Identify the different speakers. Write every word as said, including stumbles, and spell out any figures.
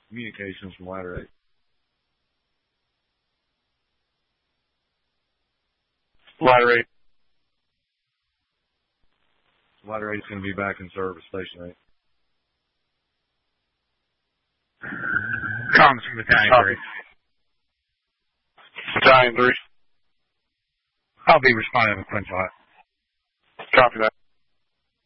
Speaker 1: communications from Ladder eight.
Speaker 2: Ladder eight.
Speaker 1: Ladder eight's going to be back in service, Station eight.
Speaker 3: Comms from Battalion three.
Speaker 2: Battalion three.
Speaker 3: I'll be responding with Quinn Flat.
Speaker 2: Copy that.